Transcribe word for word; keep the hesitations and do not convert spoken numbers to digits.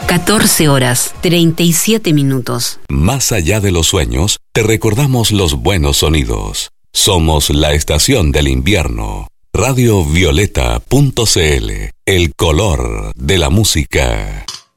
catorce horas, treinta y siete minutos. Más allá de los sueños, te recordamos los buenos sonidos. Somos la estación del invierno. radio violeta punto c l, el color de la música.